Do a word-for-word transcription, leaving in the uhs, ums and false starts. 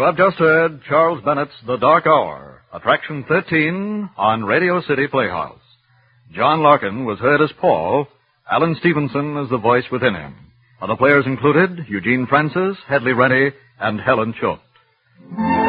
have just heard Charles Bennett's The Dark Hour, Attraction thirteen on Radio City Playhouse. John Larkin was heard as Paul, Alan Stevenson as the voice within him. Other players included Eugene Francis, Hedley Rennie, and Helen Choate.